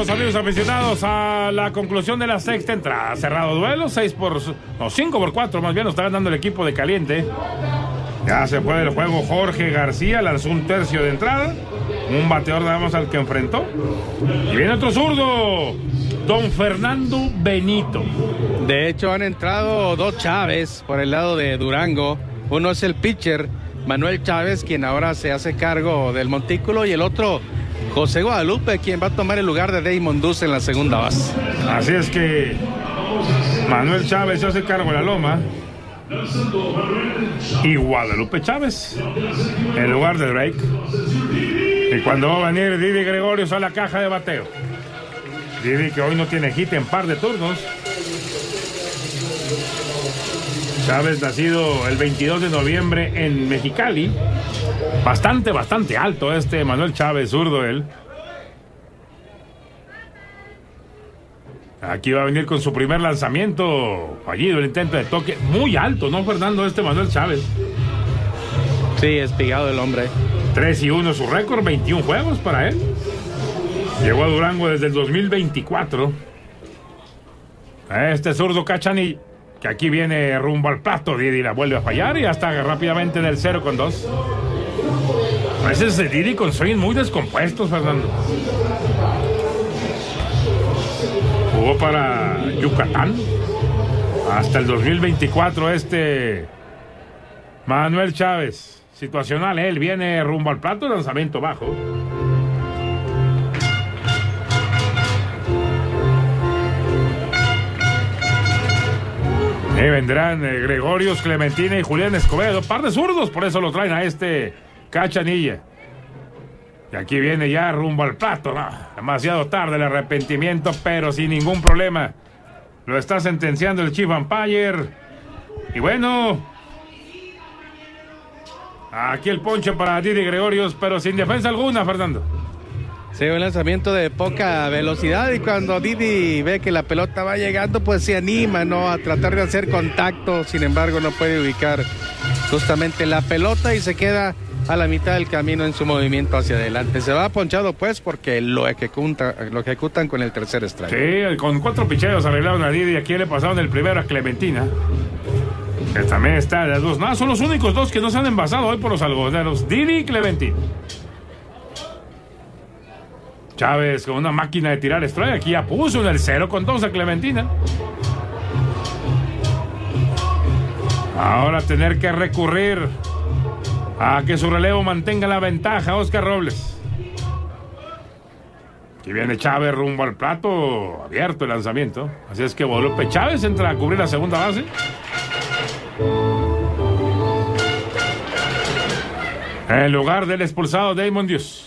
Vámonos, amigos aficionados, a la conclusión de la sexta entrada. Cerrado duelo, 5-4, más bien, nos está ganando el equipo de Caliente. Ya se fue del juego Jorge García, lanzó un tercio de entrada. Un bateador nada más al que enfrentó. Y viene otro zurdo, don Fernando Benito. De hecho, han entrado dos Chávez por el lado de Durango. Uno es el pitcher, Manuel Chávez, quien ahora se hace cargo del montículo, y el otro, José Guadalupe, quien va a tomar el lugar de Damon Duz en la segunda base. Así es que Manuel Chávez se hace cargo de la loma y Guadalupe Chávez en lugar de Drake. Y cuando va a venir Didi Gregorios a la caja de bateo. Didi, que hoy no tiene hit en par de turnos. Chávez, nacido el 22 de noviembre en Mexicali. Bastante alto Manuel Chávez, zurdo él. Aquí va a venir con su primer lanzamiento. Fallido el intento de toque. Muy alto, ¿no, Fernando? Manuel Chávez. Sí, espigado el hombre. 3-1 su récord, 21 juegos para él. Llegó a Durango desde el 2024. Zurdo Cachanilla, que aquí viene rumbo al plato. Didi la vuelve a fallar y hasta rápidamente en el 0-2. A veces Didi con swing muy descompuestos, Fernando. Jugó para Yucatán hasta el 2024 Manuel Chávez. Situacional, él viene rumbo al plato, lanzamiento bajo. Vendrán Gregorios, Clementina y Julián Escobedo, par de zurdos, por eso lo traen a Cachanilla. Y aquí viene ya rumbo al plato, no, demasiado tarde el arrepentimiento, pero sin ningún problema. Lo está sentenciando el Chief Umpire. Y bueno, aquí el ponche para Didi Gregorios, pero sin defensa alguna, Fernando. Sí, un lanzamiento de poca velocidad, y cuando Didi ve que la pelota va llegando, pues se anima, ¿no?, a tratar de hacer contacto. Sin embargo, no puede ubicar justamente la pelota y se queda a la mitad del camino en su movimiento hacia adelante. Se va ponchado, pues, porque lo ejecutan con el tercer strike. Sí, con 4 picheos arreglaron a Didi. Aquí le pasaron el primero a Clementina, que también está de las dos. No, son los únicos dos que no se han envasado hoy por los algodoneros, Didi y Clementina. Chávez con una máquina de tirar strike. Aquí ya puso en el 0-2 a Clementina. Ahora tener que recurrir a que su relevo mantenga la ventaja, Oscar Robles. Aquí viene Chávez rumbo al plato, abierto el lanzamiento. Así es que Guadalupe Chávez entra a cubrir la segunda base. En lugar del expulsado Damon Duz.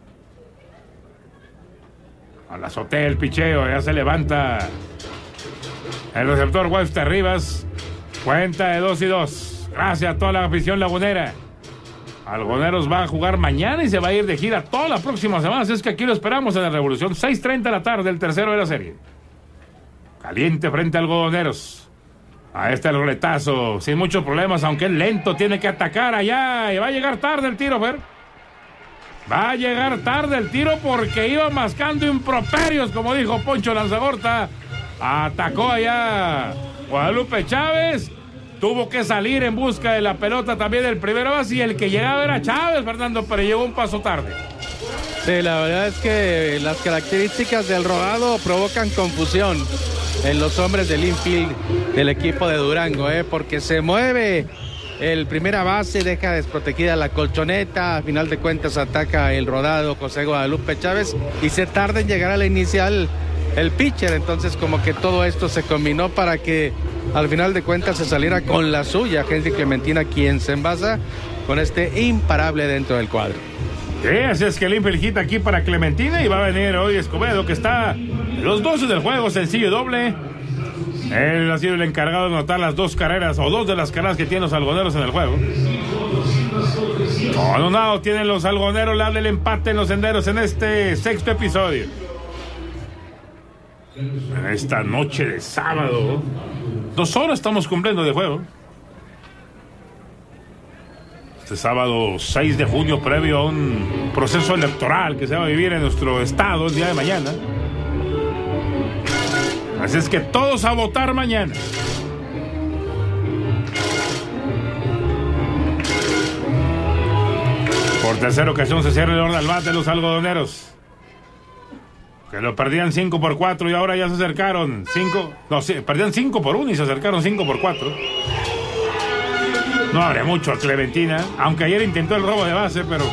A la azotea el picheo, ya se levanta el receptor Webster Rivas. Cuenta de 2-2. Gracias a toda la afición lagunera. Algoneros va a jugar mañana y se va a ir de gira toda la próxima semana. Así es que aquí lo esperamos en la Revolución, 6:30 de la tarde, el tercero de la serie. Caliente frente a Algodoneros. Ahí está el roletazo, sin muchos problemas, aunque es lento, tiene que atacar allá. Y va a llegar tarde el tiro, Fer. Va a llegar tarde el tiro porque iba mascando improperios, como dijo Poncho Lanzagorta. Atacó allá Guadalupe Chávez. Tuvo que salir en busca de la pelota también del primero base, y el que llegaba era Chávez, Fernando, pero llegó un paso tarde. Sí, la verdad es que las características del rodado provocan confusión en los hombres del infield del equipo de Durango, porque se mueve el primera base, deja desprotegida la colchoneta, a final de cuentas ataca el rodado José Guadalupe Chávez y se tarda en llegar a la inicial el pitcher. Entonces como que todo esto se combinó para que al final de cuentas se saliera con la suya Henry Clementina, quien se envasa con imparable dentro del cuadro. Sí, así es que limpia el hit aquí para Clementina y va a venir hoy Escobedo, que está los 12 del juego, sencillo y doble. Él ha sido el encargado de anotar las 2 carreras, o 2 de las carreras que tienen los algodoneros en el juego. Con un out tienen los algodoneros la del empate en los senderos en este sexto episodio. En esta noche de sábado, 2 horas estamos cumpliendo de juego. Este sábado 6 de junio, previo a un proceso electoral que se va a vivir en nuestro estado el día de mañana. Así es que todos a votar mañana. Por tercera ocasión se cierra el orden al bate de los algodoneros, que lo perdían 5-4 y ahora ya se acercaron 5. No, sí, perdían 5-1 y se acercaron 5-4. No abre mucho a Clementina, aunque ayer intentó el robo de base, pero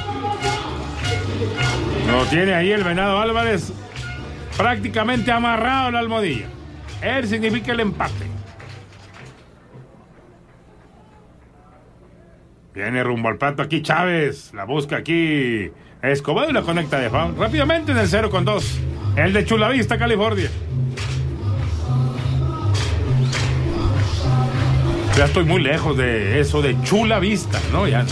lo tiene ahí el Venado Álvarez prácticamente amarrado a la almohadilla. Él significa el empate. Viene rumbo al plato aquí Chávez, la busca aquí Escobedo y la conecta de foul. Rápidamente en el 0-2, el de Chula Vista, California. Ya estoy muy lejos de eso de Chula Vista, ¿no? Ya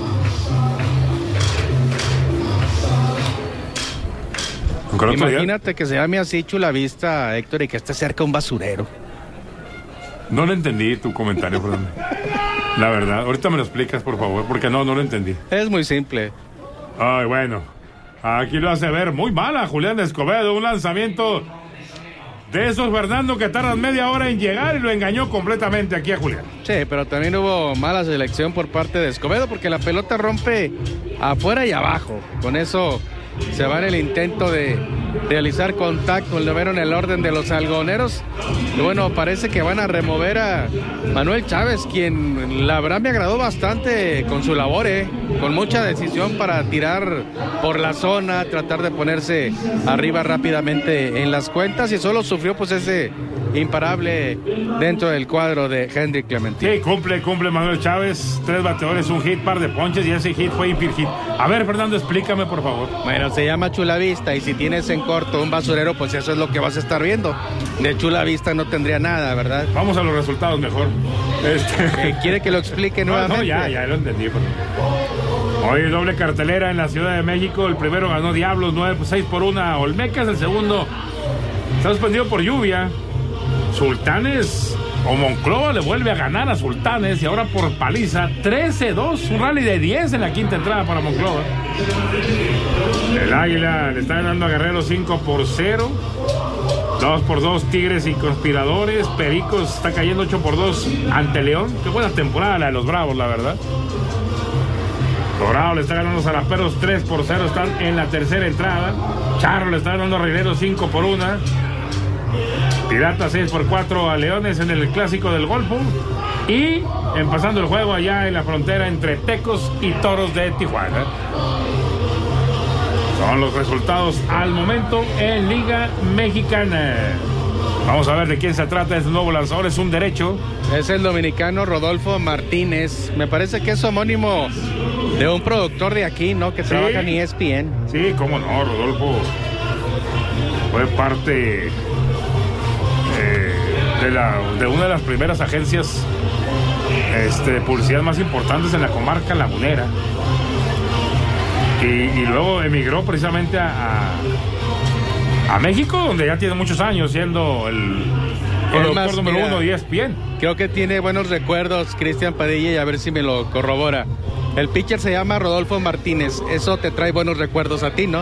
no. Imagínate que se llame así Chula Vista, Héctor, y que esté cerca un basurero. No lo entendí tu comentario, perdón. La verdad, ahorita me lo explicas, por favor, porque no lo entendí. Es muy simple. Ay, bueno. Aquí lo hace ver muy mal a Julián Escobedo. Un lanzamiento de esos, Fernando, que tardan media hora en llegar y lo engañó completamente aquí a Julián. Sí, pero también hubo mala selección por parte de Escobedo porque la pelota rompe afuera y abajo. Con eso se va en el intento de realizar contacto, el noveno en el orden de los algodoneros. Y bueno, parece que van a remover a Manuel Chávez, quien la verdad me agradó bastante con su labor, con mucha decisión para tirar por la zona, tratar de ponerse arriba rápidamente en las cuentas, y solo sufrió pues ese imparable dentro del cuadro de Henry Clementín. Sí, cumple Manuel Chávez, 3 bateadores, un hit, par de ponches, y ese hit fue infield hit. A ver, Fernando, explícame, por favor. Bueno, se llama Chula Vista, y si tienes en corto un basurero, pues eso es lo que vas a estar viendo. De Chula Vista no tendría nada, ¿verdad? Vamos a los resultados mejor. ¿Quiere que lo explique nuevamente? No, ya lo entendí. Hoy doble cartelera en la Ciudad de México. El primero ganó Diablos 6-1 a Olmecas. El segundo está suspendido por lluvia. Sultanes o Monclova le vuelve a ganar a Sultanes, y ahora por paliza 13-2, un rally de 10 en la quinta entrada para Monclova. El Águila le está ganando a Guerrero 5-0. 2-2 Tigres y Conspiradores. Pericos está cayendo 8-2 ante León. Qué buena temporada la de los Bravos, la verdad. Dorado le está ganando a Zaraperos 3-0, están en la tercera entrada. Charro le está ganando a Reguero 5-1. Pirata 6-4 a Leones en el Clásico del Golfo. Y empezando el juego allá en la frontera entre Tecos y Toros de Tijuana. Son los resultados al momento en Liga Mexicana. Vamos a ver de quién se trata este nuevo lanzador. Es un derecho. Es el dominicano Rodolfo Martínez. Me parece que es homónimo de un productor de aquí, ¿no? Que trabaja en ESPN. Sí, cómo no, Rodolfo fue parte de una de las primeras agencias de publicidad más importantes en la comarca lagunera. Y luego emigró precisamente a México, donde ya tiene muchos años siendo el productor número 1 de ESPN. Creo que tiene buenos recuerdos Cristian Padilla, y a ver si me lo corrobora. El pitcher se llama Rodolfo Martínez. Eso te trae buenos recuerdos a ti, ¿no?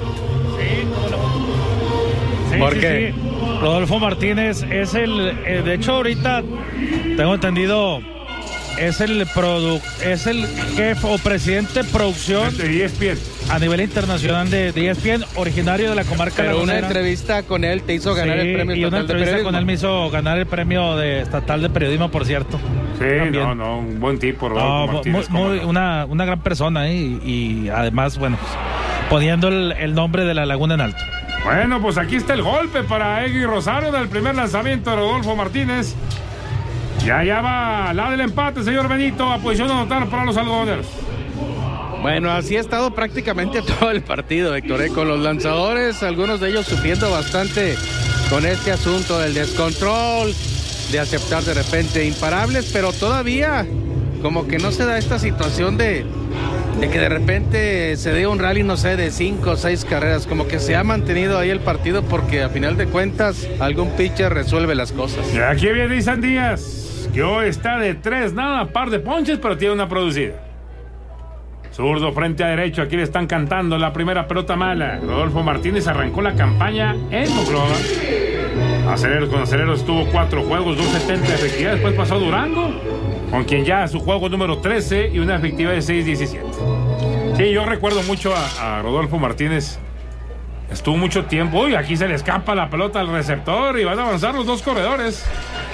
Sí. ¿Por qué? Sí. Rodolfo Martínez es de hecho ahorita tengo entendido es el jefe o presidente de producción de ESPN a nivel internacional de ESPN, originario de la comarca Pero lagunera. Una entrevista con él te hizo ganar el premio y una estatal de entrevista periodismo. con él me hizo ganar el premio estatal de periodismo, por cierto. Sí, también. un buen tipo, Rodolfo Martínez. Una gran persona, y además, bueno, pues, poniendo el nombre de la Laguna en alto. Bueno, pues aquí está el golpe para Egui Rosario del primer lanzamiento de Rodolfo Martínez. Ya va la del empate, señor Benito, a posición de anotar para los algodoneros. Bueno, así ha estado prácticamente todo el partido, Héctor, con los lanzadores, algunos de ellos sufriendo bastante con este asunto del descontrol, de aceptar de repente imparables, pero todavía como que no se da esta situación de que de repente se dé un rally, no sé, de 5 o 6 carreras, como que se ha mantenido ahí el partido, porque a final de cuentas algún pitcher resuelve las cosas. Y aquí viene Isan Díaz, que hoy está de 3, nada, par de ponches, pero tiene una producida. Zurdo frente a derecho, aquí le están cantando la primera pelota mala. Rodolfo Martínez arrancó la campaña en Monclova. Con Aceleros estuvo 4 juegos, 270 de efectividad. Después pasó a Durango, con quien ya su juego número 13 y una efectividad de 6.17. Sí, yo recuerdo mucho a Rodolfo Martínez. Estuvo mucho tiempo. Uy, aquí se le escapa la pelota al receptor y van a avanzar los dos corredores.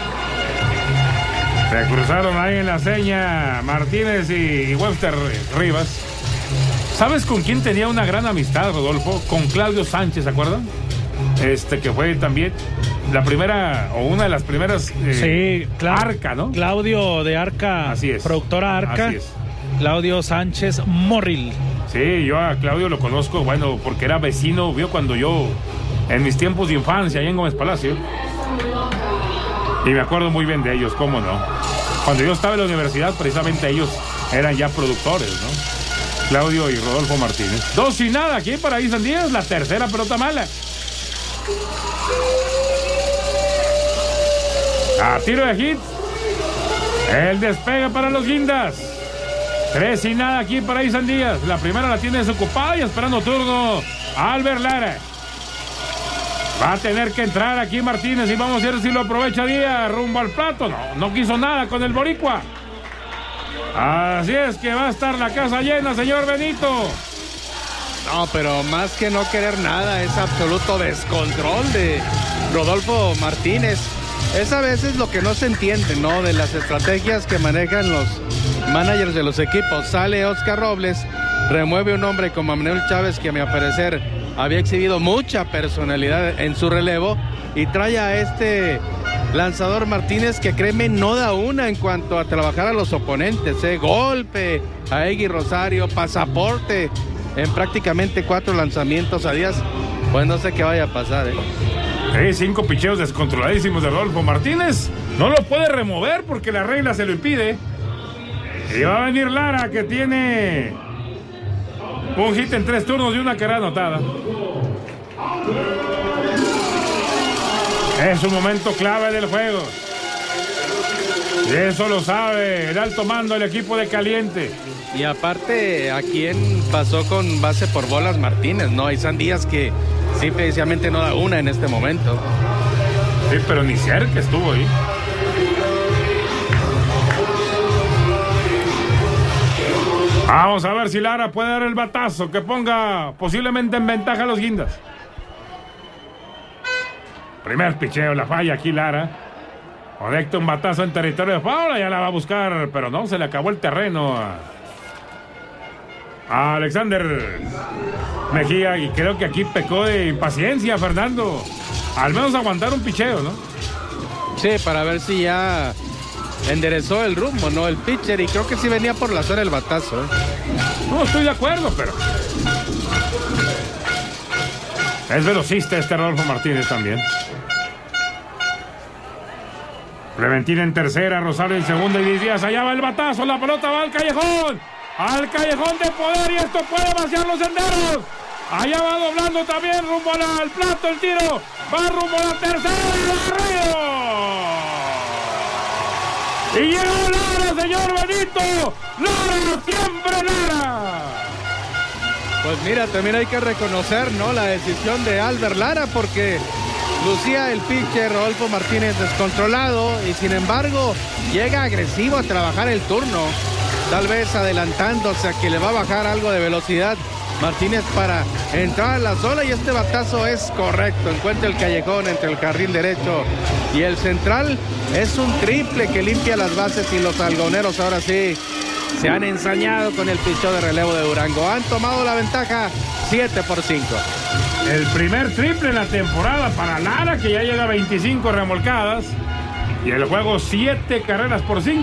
Se cruzaron ahí en la seña Martínez y Webster Rivas. ¿Sabes con quién tenía una gran amistad, Rodolfo? Con Claudio Sánchez, ¿se acuerdan? Que fue también la primera o una de las primeras Arca, ¿no? Claudio de Arca, así es, productora Arca. Así es. Claudio Sánchez Morril. Sí, yo a Claudio lo conozco, bueno, porque era vecino, vio cuando yo, en mis tiempos de infancia, allá en Gómez Palacio. Y me acuerdo muy bien de ellos, cómo no. Cuando yo estaba en la universidad, precisamente ellos eran ya productores, ¿no? Claudio y Rodolfo Martínez. 2-0 aquí para Isan Díaz, la tercera pelota mala. A tiro de hit. El despegue para los Guindas. 3-0 aquí para Isan Díaz. La primera la tiene desocupada y esperando turno Albert Lara. Va a tener que entrar aquí Martínez y vamos a ver si lo aprovecha Díaz rumbo al plato. No quiso nada con el boricua. Así es que va a estar la casa llena, señor Benito. No, pero más que no querer nada, es absoluto descontrol de Rodolfo Martínez. Es a veces lo que no se entiende, ¿no? De las estrategias que manejan los managers de los equipos. Sale Oscar Robles, remueve un hombre como Manuel Chávez, que a mi parecer había exhibido mucha personalidad en su relevo, y trae a este lanzador Martínez que, créeme, no da una en cuanto a trabajar a los oponentes. Golpe a Egui Rosario, pasaporte en prácticamente 4 lanzamientos a Díaz. Pues no sé qué vaya a pasar, 5 picheos descontroladísimos de Rodolfo Martínez. No lo puede remover porque la regla se lo impide. Y va a venir Lara, que tiene un hit en 3 turnos y una carrera anotada. Es un momento clave del juego. Y eso lo sabe el alto mando del equipo de Caliente. Y aparte, ¿a quién pasó con base por bolas Martínez? No, hay Isan Díaz, que simplemente no da una en este momento. Sí, pero ni cerca estuvo ahí. Vamos a ver si Lara puede dar el batazo que ponga posiblemente en ventaja a los Guindas. Primer picheo, la falla aquí Lara. Conecta un batazo en territorio de foul, ya la va a buscar, pero no, se le acabó el terreno a Alexander Mejía, y creo que aquí pecó de impaciencia Fernando. Al menos aguantar un picheo, ¿no? Sí, para ver si ya enderezó el rumbo, ¿no? El pitcher, y creo que sí venía por la zona el batazo, No, estoy de acuerdo, pero es velocista este Rodolfo Martínez también. Clementina en tercera, Rosario en segunda y Díaz. Allá va el batazo, la pelota va al callejón. Al callejón de poder, y esto puede vaciar los senderos. Allá va doblando también rumbo al plato el tiro. Va rumbo a la tercera y arriba. Y llegó Lara, señor Benito. Lara, siempre Lara. Pues mira, también hay que reconocer, ¿no?, la decisión de Albert Lara, porque lucía el pitcher Rodolfo Martínez descontrolado y sin embargo llega agresivo a trabajar el turno, tal vez adelantándose a que le va a bajar algo de velocidad Martínez para entrar a la zona, y este batazo es correcto, encuentra el callejón entre el carril derecho y el central. Es un triple que limpia las bases, y los algoneros ahora sí se han ensañado con el picheo de relevo de Durango. Han tomado la ventaja 7-5. El primer triple en la temporada para Lara, que ya llega a 25 remolcadas. Y el juego 7 carreras por 5.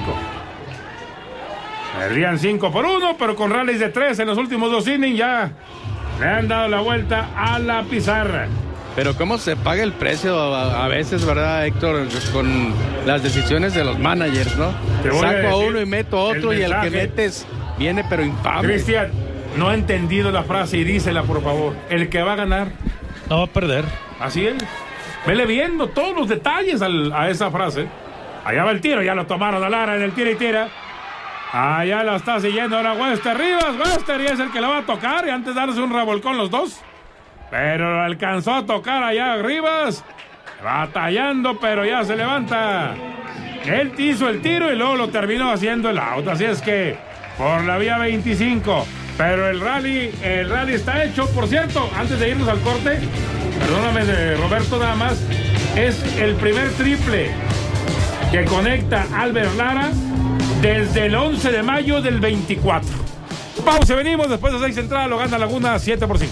Perdían 5-1, pero con rallies de 3 en los últimos 2 innings ya le han dado la vuelta a la pizarra. Pero cómo se paga el precio a veces, ¿verdad, Héctor? Con las decisiones de los managers, ¿no? Saco a uno y meto a otro, y el que metes viene pero infame. Cristian, no ha entendido la frase y dísela, por favor. El que va a ganar no va a perder. Así es. Vele viendo todos los detalles a esa frase. Allá va el tiro, ya lo tomaron a Lara en el tira y tira. Allá la está siguiendo ahora Webster Rivas. Webster, y es el que la va a tocar, y antes de darse un revolcón los dos. Pero alcanzó a tocar allá Rivas. batallando, pero ya se levanta. Él hizo el tiro y luego lo terminó haciendo el out. Así es que por la vía 25. Pero el rally está hecho. Por cierto, antes de irnos al corte, perdóname, Roberto, nada más, es el primer triple que conecta Albert Lara desde el 11 de mayo del 24. Pausa, venimos después de 6 entradas, lo gana Laguna 7-5.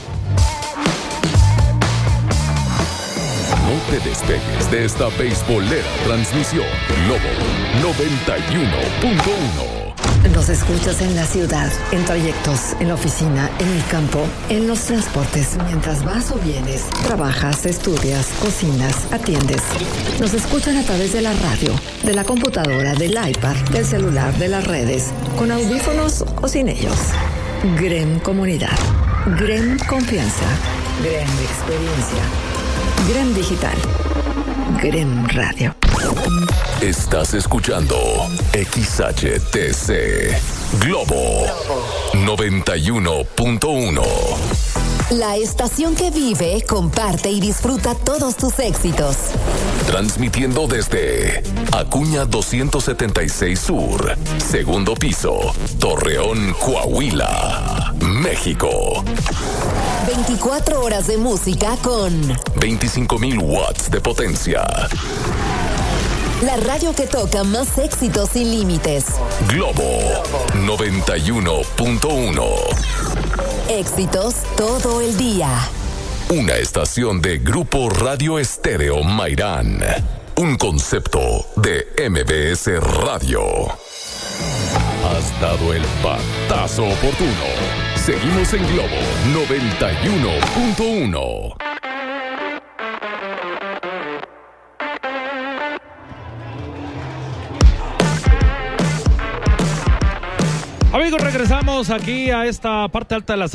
No te despegues de esta beisbolera transmisión. Globo 91.1. Nos escuchas en la ciudad, en trayectos, en la oficina, en el campo, en los transportes, mientras vas o vienes, trabajas, estudias, cocinas, atiendes. Nos escuchan a través de la radio, de la computadora, del iPad, del celular, de las redes, con audífonos o sin ellos. GREM Comunidad, GREM Confianza, GREM Experiencia, GREM Digital, GREM Radio. Estás escuchando XHTC Globo 91.1. La estación que vive, comparte y disfruta todos tus éxitos. Transmitiendo desde Acuña 276 Sur, segundo piso, Torreón, Coahuila, México. 24 horas de música con 25,000 watts de potencia. La radio que toca más éxitos sin límites. Globo 91.1. Éxitos todo el día. Una estación de Grupo Radio Estéreo Mairán. Un concepto de MBS Radio. Has dado el batazo oportuno. Seguimos en Globo 91.1. Amigos, regresamos aquí a esta parte alta de la